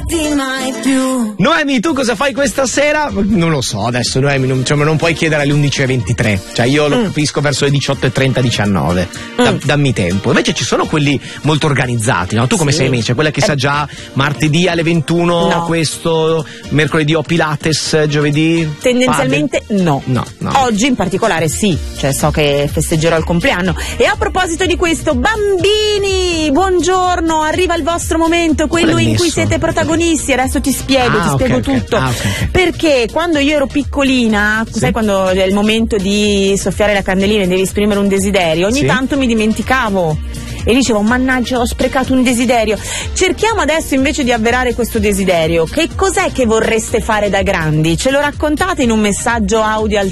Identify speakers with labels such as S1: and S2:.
S1: guardi mai più.
S2: Noemi, tu cosa fai questa sera? Non lo so adesso, Noemi, non puoi chiedere alle 11:23. Cioè io lo capisco verso le 18:30, 19. Dammi tempo. Invece ci sono quelli molto organizzati, no? Tu come sei invece? Quella che sa già martedì alle 21,
S3: no.
S2: Questo, mercoledì ho Pilates, giovedì?
S3: Tendenzialmente no. Oggi in particolare sì, cioè so che festeggerò il compleanno. E a proposito di questo, bambini, buongiorno, arriva il vostro momento, quello in cui siete protagonisti. Adesso ti spiego, tutto.
S2: Okay.
S3: Perché quando io ero piccolina, sai quando è il momento di soffiare la candelina e devi esprimere un desiderio, ogni tanto mi dimenticavo e dicevo mannaggia, ho sprecato un desiderio. Cerchiamo adesso invece di avverare questo desiderio. Che cos'è che vorreste fare da grandi? Ce lo raccontate in un messaggio audio al